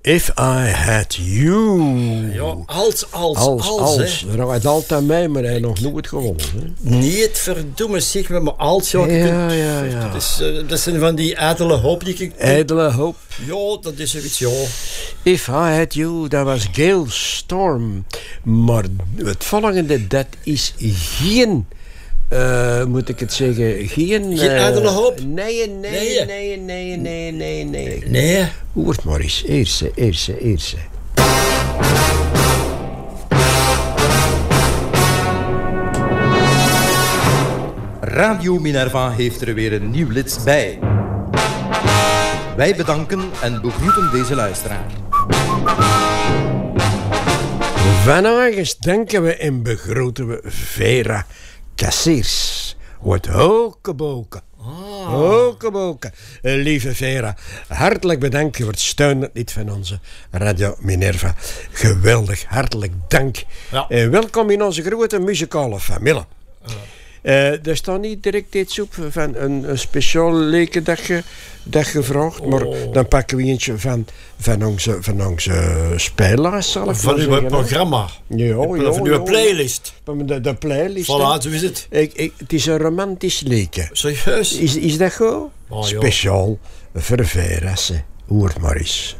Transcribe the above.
If I Had You. Ja, als. Er gaat altijd mee, maar hij heeft nog nooit gewonnen. Hè? Niet verdoemen, zeg maar als. Ja. Dat zijn van die ijdele hoopjes. Ijdele hoop. Ja, dat is zoiets, ja. If I Had You, dat was Gale Storm. Maar het volgende, dat is geen... moet ik het zeggen? Geen ijdele hoop? Nee. Nee. Hoort maar eens. Eerste. Radio Minerva heeft er weer een nieuw lid bij. Wij bedanken en begroeten deze luisteraar. Vandaag denken we en begroeten we Vera Cassiers. Wordt hokeboken. Hokeboken. Lieve Vera, hartelijk bedankt voor het steunlied van onze Radio Minerva. Geweldig, hartelijk dank. Ja. Welkom in onze grote muzikale familie. Er staat niet direct iets op van een speciaal leken dat je vraagt, maar dan pakken we eentje van onze speellijst. Van uw programma. Van uw playlist. De playlist. Voilà, zo is het. Het is een romantisch leken. Serieus? Is dat goed? Oh, speciaal voor Vera's. Hoor maar eens.